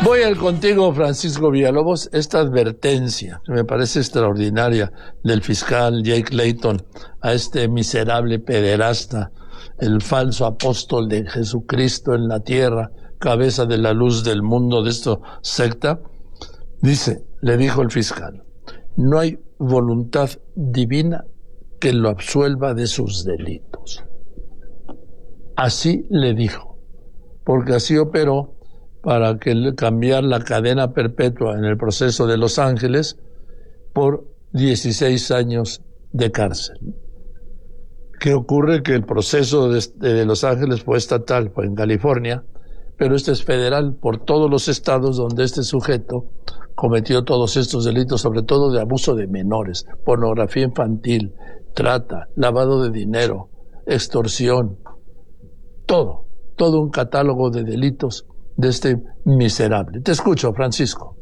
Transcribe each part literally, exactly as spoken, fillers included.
Voy al contigo, Francisco Villalobos, esta advertencia, que me parece extraordinaria, del fiscal Jake Layton a este miserable pederasta, el falso apóstol de Jesucristo en la tierra, cabeza de la luz del mundo de esta secta. Dice, le dijo el fiscal, no hay voluntad divina que lo absuelva de sus delitos. Así le dijo, porque así operó para que cambiar la cadena perpetua en el proceso de Los Ángeles por dieciséis años de cárcel. ¿Qué ocurre? Que el proceso de, de Los Ángeles fue estatal, fue en California, pero este es federal por todos los estados donde este sujeto cometió todos estos delitos, sobre todo de abuso de menores, pornografía infantil, trata, lavado de dinero, extorsión, todo, todo un catálogo de delitos de este miserable. Te escucho, Francisco.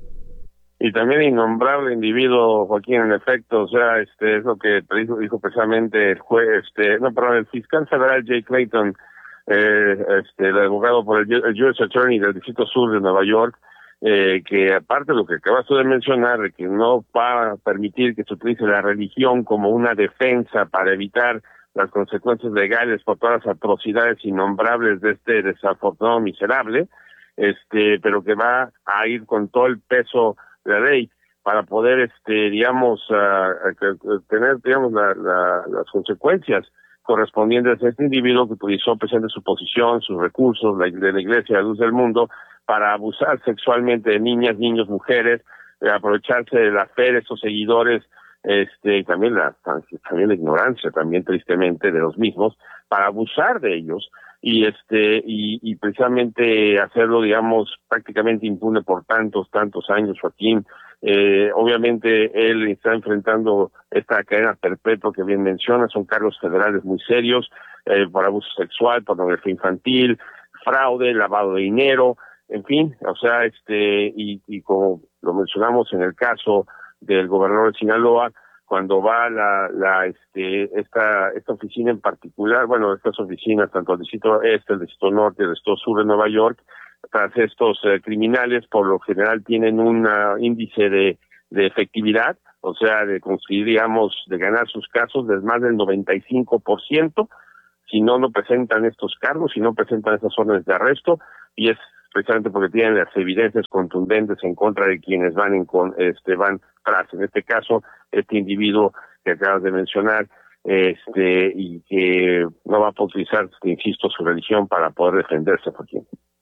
Y también innombrable individuo, Joaquín, en efecto, o sea, este es lo que dijo, dijo precisamente el juez, este, no, perdón, el fiscal federal Jake Layton, eh, este, el abogado por el, el U S Attorney del Distrito Sur de Nueva York, eh, que aparte de lo que acabas tú de mencionar, de que no va a permitir que se utilice la religión como una defensa para evitar las consecuencias legales por todas las atrocidades innombrables de este desafortunado miserable, este, pero que va a ir con todo el peso de la ley para poder, este, digamos, uh, tener, digamos, la, la, las consecuencias correspondientes a este individuo que utilizó presente su posición, sus recursos, la, de la Iglesia, la luz del mundo, para abusar sexualmente de niñas, niños, mujeres, de aprovecharse de la fe de estos seguidores, este, y también la, también la ignorancia, también tristemente, de los mismos, para abusar de ellos, y este, y, y precisamente hacerlo, digamos, prácticamente impune por tantos, tantos años, Joaquín. Eh, obviamente él está enfrentando esta cadena perpetua que bien menciona, son cargos federales muy serios, eh, por abuso sexual, pornografía infantil, fraude, lavado de dinero, en fin, o sea, este, y, y como lo mencionamos en el caso del gobernador de Sinaloa, cuando va la, la, este, esta, esta oficina en particular, bueno, estas oficinas, tanto el distrito este, el distrito norte, el distrito sur de Nueva York, tras estos eh, criminales, por lo general tienen un uh, índice de, de efectividad, o sea, de conseguir, digamos, de ganar sus casos de más del noventa y cinco por ciento, si no, no presentan estos cargos, si no presentan esas órdenes de arresto, y es precisamente porque tienen las evidencias contundentes en contra de quienes van en con, este van tras, en este caso, este individuo que acabas de mencionar, este y que no va a utilizar, insisto, su religión para poder defenderse, Joaquín.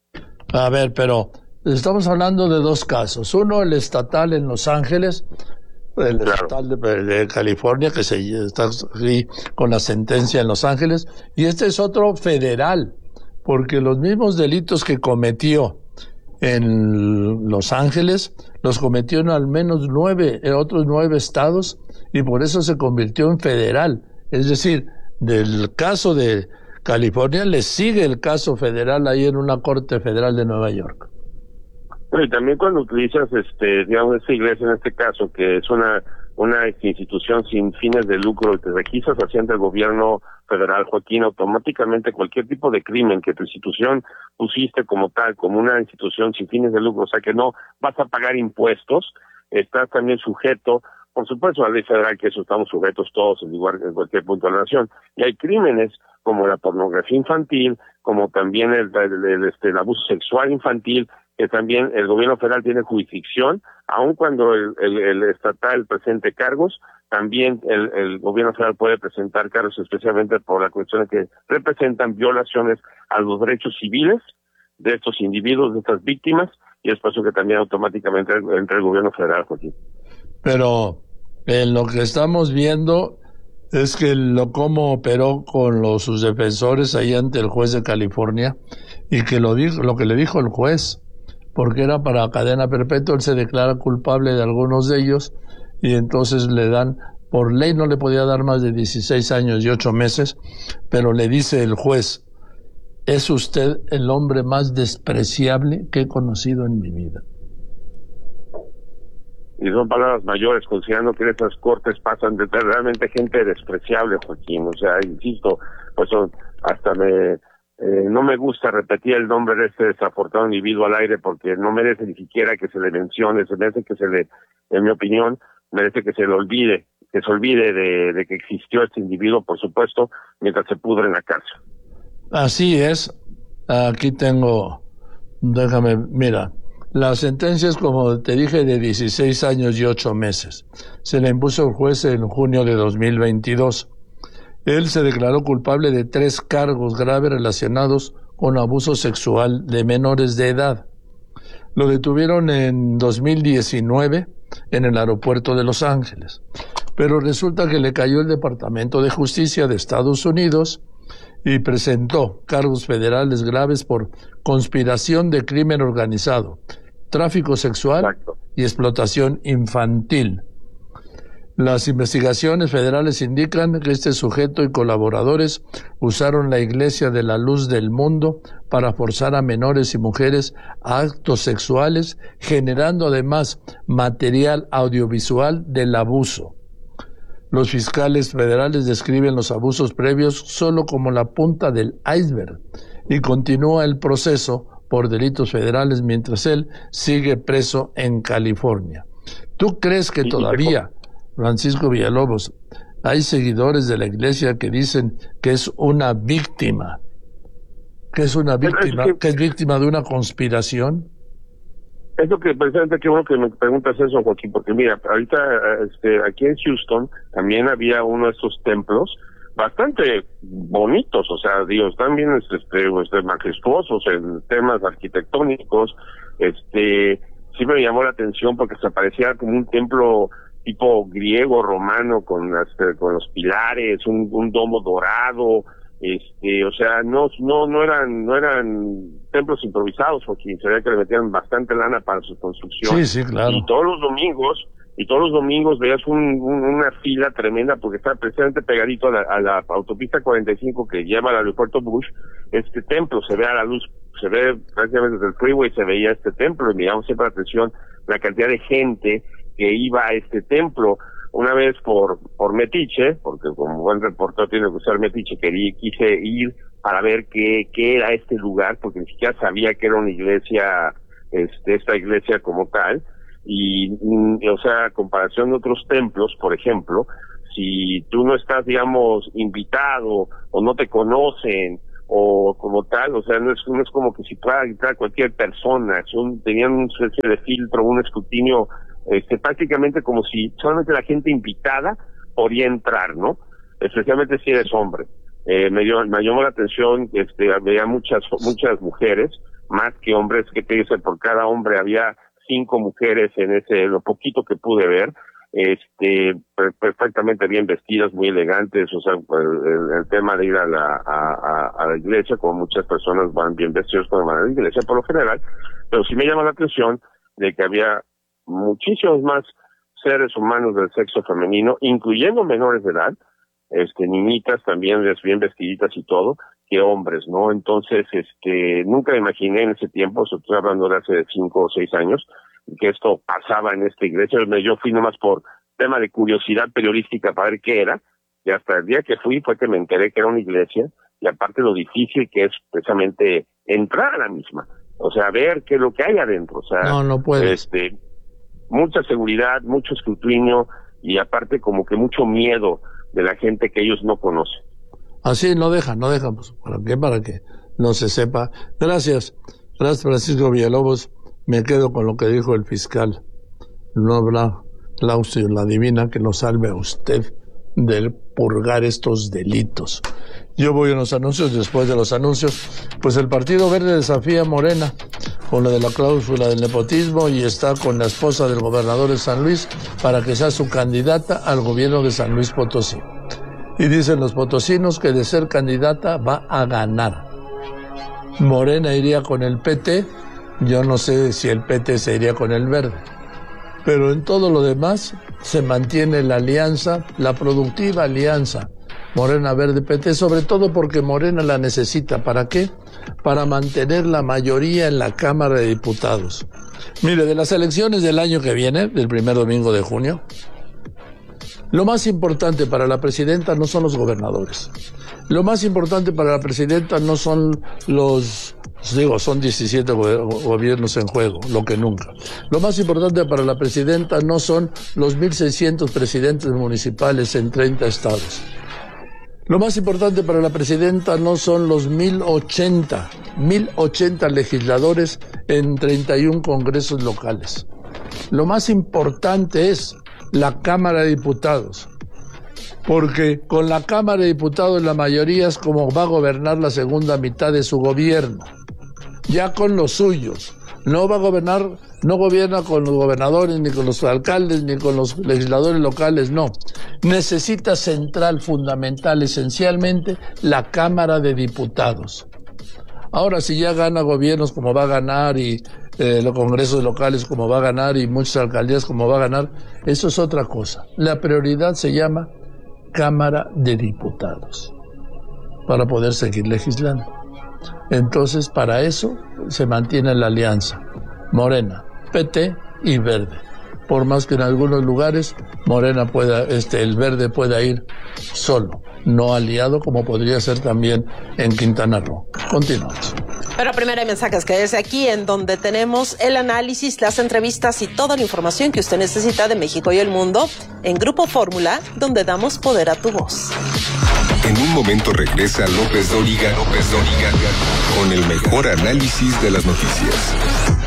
A ver, pero estamos hablando de dos casos. Uno, el estatal en Los Ángeles, el claro. estatal de, de California, que se está aquí con la sentencia en Los Ángeles, y este es otro federal, porque los mismos delitos que cometió en Los Ángeles los cometió en al menos nueve, en otros nueve estados, y por eso se convirtió en federal. Es decir, del caso de California le sigue el caso federal ahí en una corte federal de Nueva York. Bueno, y también cuando utilizas, este, digamos, esta iglesia en este caso, que es una una institución sin fines de lucro, y te registras haciendo el gobierno federal, Joaquín, automáticamente cualquier tipo de crimen que tu institución pusiste como tal, como una institución sin fines de lucro, o sea que no vas a pagar impuestos, estás también sujeto, por supuesto, a la ley federal, que eso estamos sujetos todos en igual en cualquier punto de la nación, y hay crímenes como la pornografía infantil, como también el, el, el, este, el abuso sexual infantil, que también el gobierno federal tiene jurisdicción, aun cuando el, el, el estatal presente cargos, también el, el gobierno federal puede presentar cargos, especialmente por la cuestión de que representan violaciones a los derechos civiles de estos individuos, de estas víctimas, y es por eso que también automáticamente entra el gobierno federal, Joaquín. Pero en lo que estamos viendo es que lo cómo operó con los sus defensores ahí ante el juez de California, y que lo dijo, lo que le dijo el juez, porque era para cadena perpetua, él se declara culpable de algunos de ellos, y entonces le dan, por ley no le podía dar más de dieciséis años y ocho meses, pero le dice el juez, es usted el hombre más despreciable que he conocido en mi vida. Y son palabras mayores, considerando que estas cortes pasan de realmente gente despreciable, Joaquín. O sea, insisto, pues son, hasta me Eh, no me gusta repetir el nombre de este desafortunado individuo al aire porque no merece ni siquiera que se le mencione, se merece que se le, en mi opinión, merece que se le olvide, que se olvide de, de que existió este individuo, por supuesto, mientras se pudre en la cárcel. Así es. Aquí tengo, déjame, mira, la sentencia es, como te dije, de dieciséis años y ocho meses. Se le impuso el juez en junio de dos mil veintidós. Él se declaró culpable de tres cargos graves relacionados con abuso sexual de menores de edad. Lo detuvieron en dos mil diecinueve en el aeropuerto de Los Ángeles, pero resulta que le cayó el Departamento de Justicia de Estados Unidos y presentó cargos federales graves por conspiración de crimen organizado, tráfico sexual Exacto. y explotación infantil. Las investigaciones federales indican que este sujeto y colaboradores usaron la Iglesia de la Luz del Mundo para forzar a menores y mujeres a actos sexuales, generando además material audiovisual del abuso. Los fiscales federales describen los abusos previos solo como la punta del iceberg y continúa el proceso por delitos federales mientras él sigue preso en California. ¿Tú crees que todavía, Francisco Villalobos, hay seguidores de la Iglesia que dicen que es una víctima, que es una víctima, que es víctima de una conspiración? Es lo que, precisamente, qué bueno que me preguntas eso, Joaquín, porque mira, ahorita este, aquí en Houston también había uno de estos templos bastante bonitos, o sea, digo, están bien este, este, majestuosos en temas arquitectónicos. Este, sí me llamó la atención porque se parecía como un templo tipo griego, romano, con las, con los pilares, un, un domo dorado. Este, o sea, no, no, no eran, no eran templos improvisados, porque se veía que le metían bastante lana para su construcción. Sí, sí, claro. Y todos los domingos, y todos los domingos veías un, un, una fila tremenda, porque está precisamente pegadito a la, a la autopista cuarenta y cinco que lleva al aeropuerto Bush. Este templo se ve a la luz, se ve prácticamente desde el freeway, se veía este templo, y me llamó siempre la atención la cantidad de gente que iba a este templo. Una vez por por metiche, porque como buen reportero tiene que usar metiche, quería, quise ir para ver qué qué era este lugar, porque ni siquiera sabía que era una iglesia, este esta iglesia como tal, y, y o sea, a comparación de otros templos, por ejemplo, si tú no estás, digamos, invitado, o no te conocen, o como tal, o sea, no es, no es como que si pueda entrar cualquier persona, es un, tenían una especie de filtro, un escrutinio, este, prácticamente como si solamente la gente invitada podía entrar, ¿no? Especialmente si eres hombre. Eh, me, dio, me llamó la atención, este, había muchas, muchas mujeres, más que hombres, que te dice, por cada hombre había cinco mujeres en ese, lo poquito que pude ver, este, perfectamente bien vestidas, muy elegantes, o sea, el, el tema de ir a la, a, a, a la iglesia, como muchas personas van bien vestidos cuando van a la iglesia por lo general, pero sí me llama la atención de que había muchísimos más seres humanos del sexo femenino, incluyendo menores de edad, este, niñitas también bien vestiditas y todo, que hombres, ¿no? Entonces, este, nunca me imaginé en ese tiempo, estoy hablando de hace cinco o seis años, que esto pasaba en esta iglesia. Yo fui nomás por tema de curiosidad periodística para ver qué era, y hasta el día que fui fue que me enteré que era una iglesia, y aparte lo difícil que es precisamente entrar a la misma, o sea, ver qué es lo que hay adentro, o sea, no, no puedes. este, mucha seguridad, mucho escrutinio, y aparte como que mucho miedo de la gente que ellos no conocen. Así no dejan, no dejan, pues, ¿para qué? Para que no se sepa. Gracias, gracias Francisco Villalobos. Me quedo con lo que dijo el fiscal. No habrá Clausio, la divina, que nos salve a usted del purgar estos delitos. Yo voy a los anuncios. Después de los anuncios, pues el Partido Verde desafía a Morena con lo de la cláusula del nepotismo y está con la esposa del gobernador de San Luis para que sea su candidata al gobierno de San Luis Potosí. Y dicen los potosinos que de ser candidata va a ganar. Morena iría con el P T. Yo no sé si el P T se iría con el Verde. Pero en todo lo demás se mantiene la alianza, la productiva alianza Morena Verde P T, sobre todo porque Morena la necesita. ¿Para qué? Para mantener la mayoría en la Cámara de Diputados. Mire, de las elecciones del año que viene, del primer domingo de junio, lo más importante para la presidenta no son los gobernadores. Lo más importante para la presidenta no son los, digo, son diecisiete go- gobiernos en juego, lo que nunca. Lo más importante para la presidenta no son los mil seiscientos presidentes municipales en treinta estados. Lo más importante para la presidenta no son los mil ochenta legisladores en treinta y uno congresos locales. Lo más importante es la Cámara de Diputados, porque con la Cámara de Diputados la mayoría es como va a gobernar la segunda mitad de su gobierno, ya con los suyos. No va a gobernar, no gobierna con los gobernadores, ni con los alcaldes, ni con los legisladores locales, no. Necesita central, fundamental, esencialmente, la Cámara de Diputados. Ahora, si ya gana gobiernos como va a ganar y eh, los congresos locales como va a ganar y muchas alcaldías como va a ganar, eso es otra cosa. La prioridad se llama Cámara de Diputados, para poder seguir legislando. Entonces, para eso se mantiene la alianza Morena, P T y Verde. Por más que en algunos lugares Morena pueda, este, el Verde pueda ir solo, no aliado, como podría ser también en Quintana Roo. Continuamos. Pero primero hay mensajes que es aquí, en donde tenemos el análisis, las entrevistas y toda la información que usted necesita de México y el mundo en Grupo Fórmula, donde damos poder a tu voz. En un momento regresa López Dóriga, López Dóriga, con el mejor análisis de las noticias.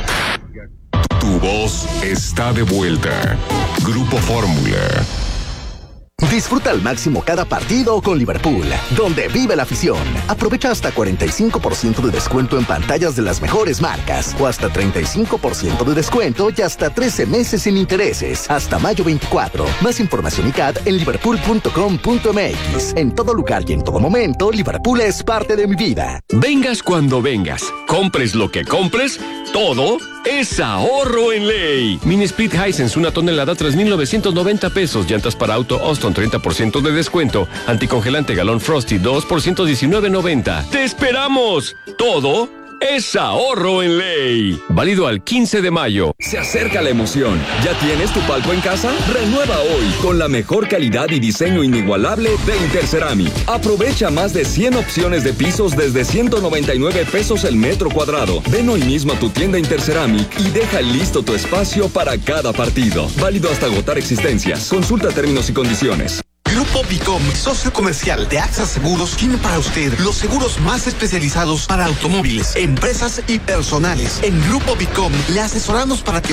Tu voz está de vuelta. Grupo Fórmula. Disfruta al máximo cada partido con Liverpool, donde vive la afición. Aprovecha hasta cuarenta y cinco por ciento de descuento en pantallas de las mejores marcas, o hasta treinta y cinco por ciento de descuento y hasta trece meses sin intereses, hasta mayo veinticuatro. Más información y C A D en liverpool punto com punto m x. En todo lugar y en todo momento, Liverpool es parte de mi vida. Vengas cuando vengas, compres lo que compres, todo es ahorro en ley. Mini Split Hisense, una tonelada, tres mil novecientos noventa pesos. Llantas para auto Austin, treinta por ciento de descuento. Anticongelante galón Frosty, dos por ciento diecinueve noventa. ¡Te esperamos! Todo es ahorro en ley. Válido al quince de mayo. Se acerca la emoción. ¿Ya tienes tu palco en casa? Renueva hoy con la mejor calidad y diseño inigualable de Interceramic. Aprovecha más de cien opciones de pisos desde ciento noventa y nueve pesos el metro cuadrado. Ven hoy mismo a tu tienda Interceramic y deja listo tu espacio para cada partido. Válido hasta agotar existencias. Consulta términos y condiciones. Grupo Bicom, socio comercial de AXA Seguros, tiene para usted los seguros más especializados para automóviles, empresas y personales. En Grupo Bicom le asesoramos para que